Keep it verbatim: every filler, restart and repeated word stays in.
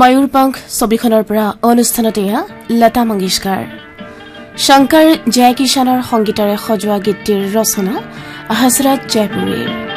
ময়ূৰপংখ ছবিখনৰ পৰা অনুষ্ঠানত এয়া লতা মংগেশকাৰ শংকৰ জয় কিষাণৰ সংগীতৰে সজোৱা গীতটিৰ ৰচনা হজৰত জয়পুৰীৰ